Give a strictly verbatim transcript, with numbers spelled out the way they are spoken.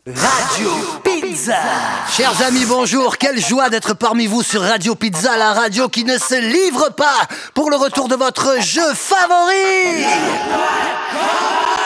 Radio Pizza. Chers amis, bonjour, quelle joie d'être parmi vous sur Radio Pizza, la radio qui ne se livre pas pour le retour de votre jeu favori.